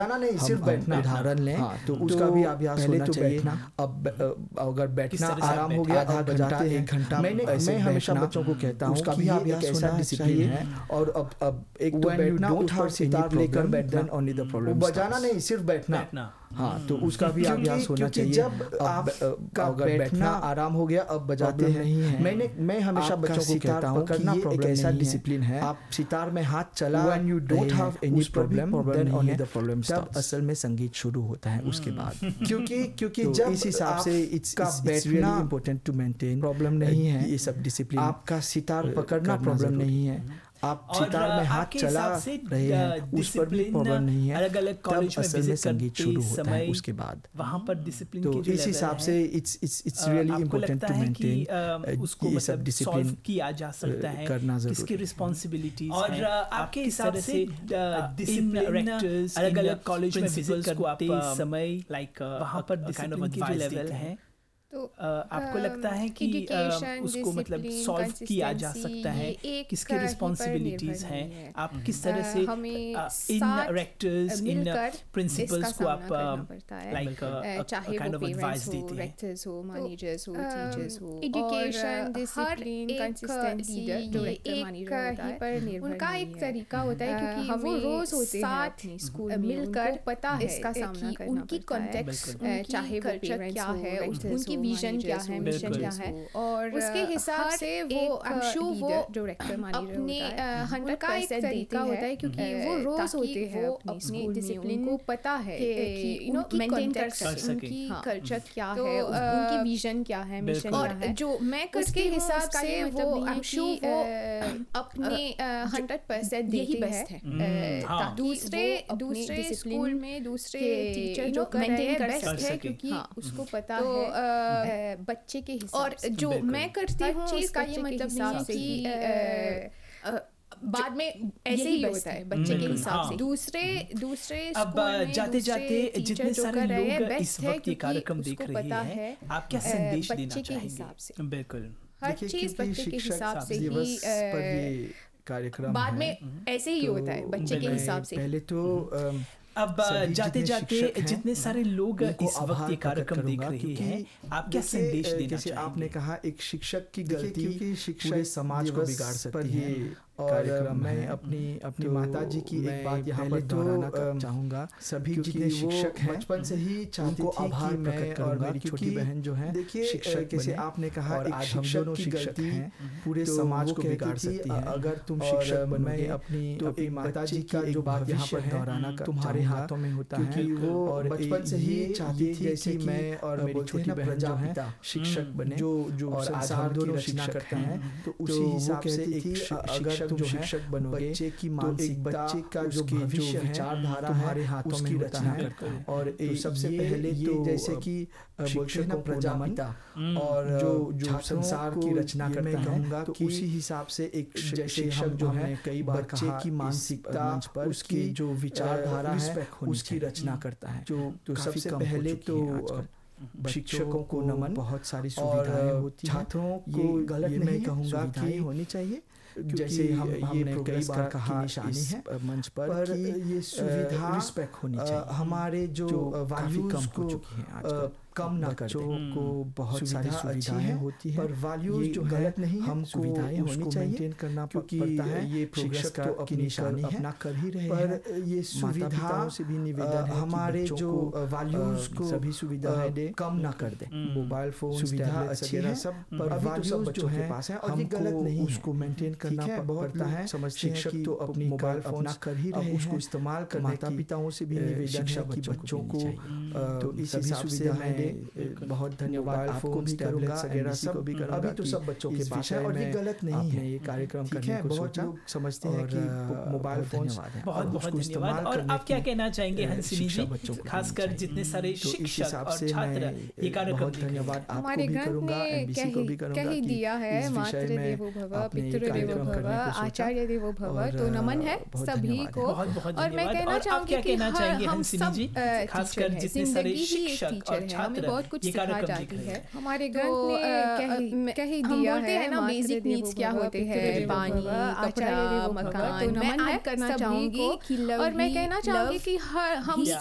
जाना नहीं, सिर्फ बैठना। उदाहरण लें हाँ, तो उसका भी अभ्यास पहले होना तो चाहिए। बैठना। अब अगर बैठना तरह से आराम आप हो गया, आधा अब घंटा बजाते हैं 1 घंटा मैं हमेशा बैठना, बच्चों को कहता हूँ उसका कि भी ये अभ्यास एक ऐसा होना डिसिप्लिन चाहिए। है। और अब एक तो When you बैठना, don't उस पर have सितार any लेकर problem, बैठना, then only the problem वो बजाना starts। नहीं, सिर्फ बैठना। बैठना। हाँ, तो उसका भी अभ्यास होना क्योंकि चाहिए। जब अब आपका अगर बैठना आराम हो गया, अब बजाते problem हैं। नहीं है। मैं हमेशा आपका बच्चों को सितार कहता हूँ कि पकड़ना ये एक problem ऐसा नहीं है। डिसिप्लिन है। आप सितार में हाथ चला When you don't have any उस पर भी problem, problem then नहीं only है, the problem तब starts। असल में संगीत शुरू होता है उसके बाद। क्योंकि तो जब इस हिसाब से it's बैठना really important to maintain problem नहीं है। ये सब डिसिप्लिन। आपका सितार पकड़ना करना प्रॉब्लम जरूरी नहीं है। आप और सितार में हाथ आपके चला हिसाब से रहे हैं, उस पर भी discipline प्रॉब्लम नहीं है, अलग-अलग तब कॉलेज में असल में विजिट संगीत करते शुरू होता है समय उसके बाद। वहाँ पर डिसिप्लिन तो की जो इस लेवल हिसाब है, से it's really आपको important लगता to है कि maintain उसको ये सब मतलब डिसिप्लिन सॉल्व किया जा सकता है, करना किसकी जरूरी है। रिस्पॉन्सिबिलिटीज और हैं, आपके किस हिसाब तरह से डिसिप्लिन rectors अलग-अलग in कॉलेज में विजिट principals को करते आप, समय लाइक वहाँ पर डिसिप्लिन की जो लेवल है, तो आपको लगता है कि education, उसको मतलब discipline, सॉल्व किया जा consistency, सकता है, ये एक किसकी ही पर रिस्पॉन्सिबिलिटीज निर्भर हैं, नहीं है। आप किस तरह से हमें इन साथ रेक्टर्स इन मिलकर प्रिंसिपल्स इसका को सामना आप करना पड़ता है। लाइक चाहे काइंड वो ऑफ एडवाइस पेरेंट्स हो, देते हैं। रेक्टर्स हो, मैनेजर्स हो, टीचर्स हो, education, discipline, discipline, consistent leader जो ये रेक्टर एक मैनेजर होता ही है, पर निर्भर उनका नहीं एक है। तरीका होता है क्योंकि हमें वो रोज होते हैं साथ अपनी स्कूल में, मिलकर उनको पता है इसका सामना कि करना उनकी पड़ता है। कॉन्टेक्स्ट बिल्कुल। चाहे वो culture पेरेंट्स क्या हो, है, rectors उनकी हो, vision क्या managers है, हो, mission teachers क्या है, हो, और उसके हिसाब हर से वो एक I'm sure वो leader जो रेक्टर मैनेजर अपने होता है 100% उनका एक तरीका होता है क्योंकि वो रोज ताकि होते हैं वो अपनी अपने स्कूल में, discipline उनको पता है कि यू नो उनकी मेंटेन कर context, कर सकें, सकें। उनकी हाँ। कल्चर क्या तो, है, उनकी विजन क्या है, मिशन बिल्कुल। क्या और है, जो मैं उसके करती हूँ हिसाब उसका से ये वो मतलब I'm नहीं sure कि, वो अपने 100% यही देते best है। हैं हाँ। ताकि दूसरे वो अपने दूसरे discipline स्कूल में दूसरे के, टीचर you जो know, कर रहे maintain हैं कर बेस्ट सकें। है क्योंकि हाँ। उसको पता तो, है बच्चे के हिसाब और से। जो बिल्कुल। मैं करती हर हूँ चीज़ उसका ये बच्चे के मतलब हिसाब नहीं है से कि ही, बाद में ऐसे यही ही best होता है है, बच्चे के बिल्कुल, हिसाब हाँ। से। दूसरे दूसरे अब स्कूल में जाते-जाते दूसरे जितने टीचर जो सारे कर रहे हैं लोग इस बेस्ट है वक्त ये क्योंकि कार्यक्रम देख उसको रहे पता हैं, है आप क्या संदेश देना बच्चे के चाहेंगे? हिसाब से। बिल्कुल। हर देखिए, चीज़ क्योंकि बच्चे के शिक्षक हिसाब से दिवस ही पर ये कार्यक्रम बाद है, में ऐसे ही तो होता है बच्चे के मैं हिसाब से। पहले तो अब सभी जाते-जाते जितने शिक्षक हैं, जितने सारे लोग उनको इस वक्त आभार ये प्रकट कार्यक्रम देख करूंगा रहे क्योंकि हैं, आप क्या देखिए, संदेश देना जैसे चाहेंगे? आपने कहा एक शिक्षक की गलती क्योंकि शिक्षक पूरे समाज को दिवस बिगाड़ सकती पर है। ये और कार्यक्रम मैं है। अपनी तो माता जी की मैं एक बात यहाँ पहले पर तो, दोहराना चाहूँगा। सभी क्योंकि जितने वो शिक्षक हैं बचपन से ही चाहती उनको थी आभार कि मैं प्रकट और करूंगा मेरी छोटी क्योंकि बहन जो है देखिए, शिक्षक जैसे बने। आपने कहा और एक आज हम शिक्षक दोनों की शिक्षक गलती हैं, पूरे तो समाज वो को कहती बिगाड़ थी, सकती है। अगर तुम और शिक्षक मैं बनोगे अपनी तो अपनी एक माता बच्चे जी का की जो एक बात यहाँ भविष्य पर है, दोहराना तुम्हारे चाहूँगा, हाथों में होता क्योंकि है। वो और बचपन से ही ये चाहती थी जैसे कि मैं और मेरी बोलते हैं छोटी ना, बहन जो है प्रजापिता शिक्षक बने, जो और आज संसार हम की दोनों रचना शिक्षक करते हैं, हैं। तो तो उसी वो हिसाब से कहती एक थी, अगर शिक्षक तुम जो है, शिक्षक बनोगे बच्चे की तो एक मानसिकता, बच्चे का जो उसकी भविष्य है, विचारधारा तुम्हारे है, हाथों उसकी में होता रचना है। करता है। और तो सबसे पहले ये तो जैसे कि बोलते हैं ना, शिक्षकों को नमन, प्रजापिता और जो छात्रों संसार को की रचना ये मैं करता है, कहूँगा तो कि उसी हिसाब से एक जैसे शिक्षक हम जो हमने है, कई बार बच्चे कहा, की इस मानसिकता मंच पर उसकी कि, जो विचारधारा है, respect होनी उसकी चाहिए। रचना करता है। तो काफी सबसे कम हो पहले चुकी तो है आजकल। शिक्षकों को नमन, बहुत सारी और सुविधाएं होती हैं। छात्रों ये को गलत ये नहीं मैं है, कहूँगा सुविधाएं कि होनी चाहिए। जैसे हमने ये कई बार की कहा निशानी इस है मंच पर पर कि ये सुविधा रिस्पेक्ट होनी चाहिए। हमारे जो काफी values कम को हो चुकी हैं आजकल। कम ना कर बच्चों दें। को बहुत सारी सुविधा अच्छी सुविधाएं है, होती हैं, पर values ये जो है, गलत नहीं है, हमको सुविधाएं होनी उसको चाहिए, maintain करना क्योंकि पड़ता है। ये प्रोग्रेस शिक्षक का तो की अपनी निशानी है, अपना कर ही रहे पर हैं। ये सुविधा माता-पिताओं से भी निवेदन है कि हमारे बच्चों जो को values को सभी सुविधाएं दे, कम ना कर दे। मोबाइल फोन सुविधा अच्छी है, सब, पर अभी तो values सब जो बच्चों के हैं, पास है और ये हमको गलत नहीं है। उसको maintain करना ठीक है, बहुत पड़ता लोग है। समझते हैं शिक्षक कि तो अपनी मोबाइल कार फोन अपना कर ही रहे उसको हैं, इस्तेमाल करने माता की, पिताओं से भी निवेदन शिक्षा है कि बच्चों को देनी चाहिए। तो इस सभी हिसाब से सुविधाएं मैं दे। बहुत धन्यवाद मोबाइल आपको फोन भी करूँगा, टैबलेट्स वगैरह NBC सब को भी करूँगा अभी तो कि सब बच्चों के इस पास विषय है और ये में गलत नहीं आपने है। ये कार्यक्रम ठीक करने है, को बहुत सोचा लोग समझते हैं और कि मोबाइल बहुत फोन धन्यवाद है। बहुत और बहुत उसको धन्यवाद। इस्तेमाल और करने आप क्या की, कहना चाहेंगे हंसिनी शिक्षा जी, बच्चों को खासकर देनी जितने चाहिए। सारे तो इस शिक्षक हिसाब और से छात्र मैं ये कार्यक्रम बहुत देख रहे हैं। धन्यवाद आपको हमारे भी ग्रंथ करूँगा, ने NBC को भी करूँगा कह ही कि दिया है, इस विषय मातृ में देवो भव, आपने ये पितृ देवो कार्यक्रम भव, करने को सोचा। आचार्य देवो भव। और तो नमन है बहुत सभी धन्यवाद को। है। बहुत बहुत और मैं धन्यवाद। कहना और आप चाहूंगी क्या कि कहना चाहेंगे हम हंसिनी सब जी, खासकर टीचर हैं, जितने सारे जिंदगी ही एक शिक्षक टीचर और है। छात्र हमें बहुत कुछ ये सिखा कार्यक्रम जाती दिख रहे है। हैं। हमारे तो, ग्रंथ ने कह ही हम दिया बोलते है हैं ना मातृ बेसिक देवो नीड्स क्या भव, होते पितृ हैं, देवो पानी, भव, कपड़ा, आचार्य देवो भव। मकान। तो मैं नमन है ऐड करना सभी चाहूंगी को कि और मैं कहना चाहूंगी love कि हम Yeah.